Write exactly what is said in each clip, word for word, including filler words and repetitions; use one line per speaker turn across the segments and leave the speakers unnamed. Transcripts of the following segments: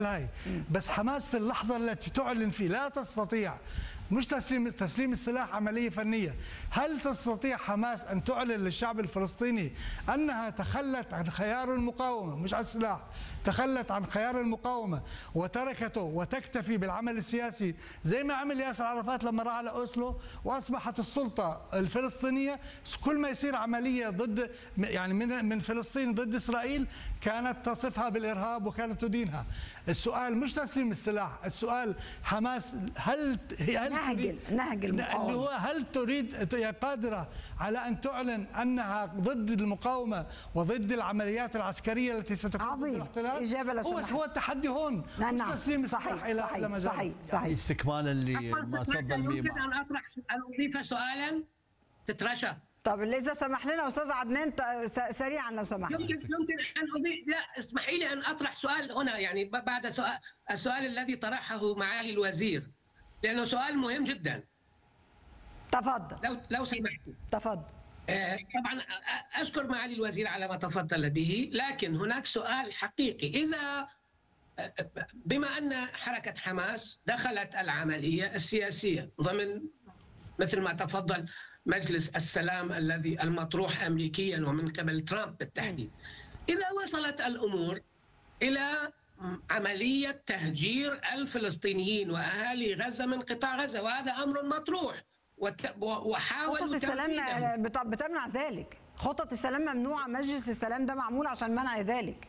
هاي. بس حماس في اللحظة التي تعلن فيه لا تستطيع مش تسليم تسليم السلاح عملية فنية. هل تستطيع حماس أن تعلن للشعب الفلسطيني أنها تخلت عن خيار المقاومة، مش على السلاح، تخلت عن خيار المقاومة وتركته وتكتفي بالعمل السياسي زي ما عمل ياسر عرفات لما راح على أوسلو وأصبحت السلطة الفلسطينية كل ما يصير عملية ضد يعني من من فلسطين ضد إسرائيل كانت تصفها بالإرهاب وكانت تدينها. السؤال مش تسليم السلاح، السؤال حماس هل هل
نهج نهج المقاومة
اللي هو هل تريد قادرة على أن تعلن أنها ضد المقاومة وضد العمليات العسكرية التي ستكون ضد الاحتلال؟
إجابة لو
هو هو التحدي هون
نعم.
مش تسليم
صحيح
السلاح إلى
صحيح
مجال.
صحيح صحيح.
استكمالا لما تفضل به.
يمكن أن أطرح أن أضيف سؤالا تترشى.
طب إذا سمح لنا أستاذ عدنان سريعا لو سمحت.
يمكن يمكن أن أضيف، لا اسمحي لي أن أطرح سؤال هنا يعني بعد سؤال السؤال الذي طرحه معالي الوزير، لأنه سؤال مهم جدا.
تفضل.
لو لو سمحتي.
تفضل.
آه طبعا أشكر معالي الوزير على ما تفضل به، لكن هناك سؤال حقيقي. إذا بما أن حركة حماس دخلت العملية السياسية ضمن مثل ما تفضل مجلس السلام الذي المطروح أمريكيا ومن قبل ترامب بالتحديد، إذا وصلت الأمور إلى عملية تهجير الفلسطينيين وأهالي غزة من قطاع غزة، وهذا أمر مطروح وحاولوا
خطة السلام بتمنع ذلك. خطة السلام ممنوعة، مجلس السلام ده معمول عشان منع ذلك.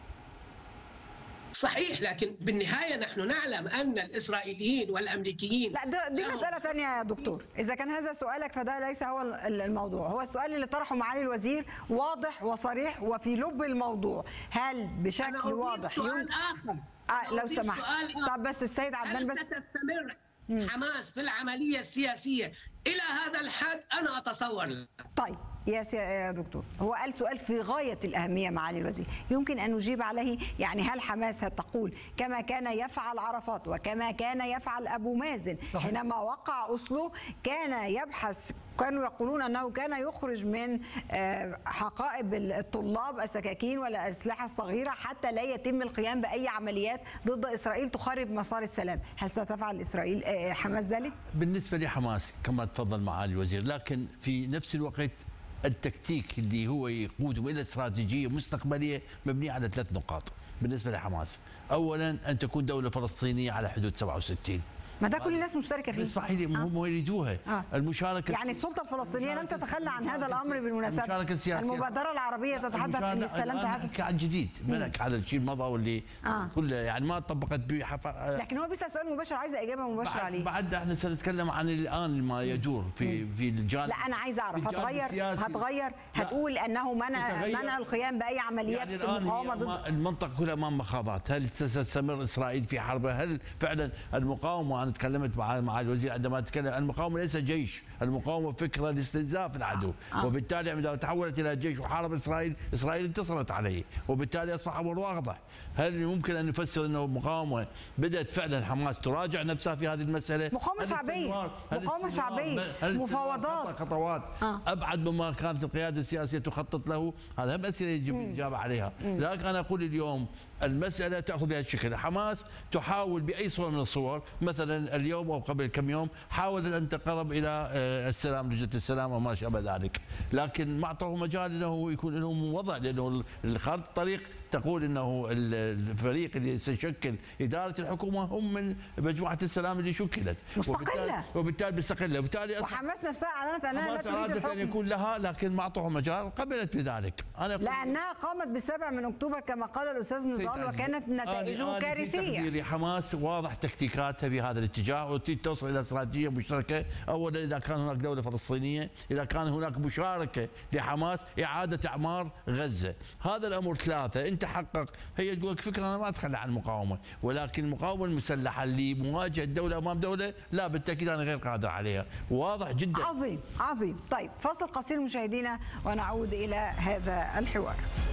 صحيح، لكن بالنهاية نحن نعلم أن الإسرائيليين والأمريكيين
لا دي مسألة ثانية يا دكتور. إذا كان هذا سؤالك فده ليس هو الموضوع. هو السؤال اللي طرحه معالي الوزير واضح وصريح وفي لب الموضوع. هل بشكل واضح
سؤال آخر
آه لو سمحت. طب بس السيد عدنان بس.
هل ستستمر حماس في العملية السياسية إلى هذا الحد؟ أنا أتصور لا.
طيب يا دكتور، هو قال سؤال في غاية الأهمية معالي الوزير يمكن أن نجيب عليه. يعني هل حماس تقول كما كان يفعل عرفات وكما كان يفعل أبو مازن صحيح. حينما وقع أوسلو كان يبحث، كانوا يقولون أنه كان يخرج من حقائب الطلاب السكاكين والأسلحة الصغيرة حتى لا يتم القيام بأي عمليات ضد إسرائيل تخرب مسار السلام. هل ستفعل إسرائيل حماس ذلك؟
بالنسبة لحماس كما تفضل معالي الوزير، لكن في نفس الوقت التكتيك اللي هو يقودهم الى استراتيجيه مستقبليه مبنيه على ثلاث نقاط بالنسبه لحماس. اولا ان تكون دوله فلسطينيه على حدود سبعة وستين،
ما ده كل الناس مشتركه فيه.
اسمحي لي هم آه. يريدوها آه. المشاركه
يعني السلطه الفلسطينيه لم تتخلى عن هذا الامر بالمناسبه.
المشاركه السياسيه،
المبادره العربيه تتحدث ان السلام تحدث
عن جديد منك على الشيء المضى واللي آه. كله يعني ما طبقت به حف...
لكن هو بيسال سؤال مباشر، عايزه اجابه مباشره
بعد
عليه.
بعد احنا سنتكلم عن الان ما يدور في مم. في الجانب.
لا انا عايز اعرف هتغير هتغير هتقول انه منع منع القيام باي عمليات
يعني
مقاومه ضد
المنطقه كلها امام مخاضات. هل ستستمر اسرائيل في حربها؟ هل فعلا المقاومه؟ انا تكلمت مع مع الوزير عندما تكلم، المقاومه ليس جيش، المقاومه فكره لاستنزاف العدو، آه. وبالتالي عندما تحولت الى جيش وحارب اسرائيل، اسرائيل انتصرت عليه، وبالتالي اصبح امر واضح. هل يمكن ان نفسر انه المقاومه بدات فعلا حماس تراجع نفسها في هذه المساله؟
مقاومه شعبيه، مقاومه شعبيه، مفاوضات،
خطوات آه. ابعد مما كانت القياده السياسيه تخطط له؟ هذا هم اسئله يجب الاجابه عليها. لذلك انا اقول اليوم المساله تاخذ بهذا الشكل. حماس تحاول باي صوره من الصور، مثلا اليوم او قبل كم يوم حاولت ان تقرب الى السلام، لجنه السلام وما شابه ذلك، لكن ما اعطوه مجال انه يكون لهم وضع، لانه خارطه الطريق تقول انه الفريق اللي سيشكل اداره الحكومه هم من مجموعه السلام اللي شكلت
مستقله،
وبالتالي مستقله، وبالتالي
وحماس نفسها اعلنت انها لا تريد الحكم.
ان يكون لها، لكن ما اعطوها مجال، قبلت بذلك.
انا لانها قامت بالسابع من اكتوبر كما قال الاستاذ نضال وكانت نتائجه كارثيه.
في حماس واضح تكتيكاتها بهذا الاتجاه وتريد توصل الى استراتيجيه مشتركه. اولا اذا كان هناك دوله فلسطينيه، اذا كان هناك مشاركه لحماس اعاده اعمار غزه، هذا الامر ثلاثه انت حقق. هي تقول فكره انا ما اتخلى عن المقاومه، ولكن المقاومه المسلحه اللي مواجهه دوله امام دوله لا بالتاكيد انا غير قادر عليها، واضح جدا.
عظيم عظيم. طيب فاصل قصير مشاهدينا ونعود الى هذا الحوار.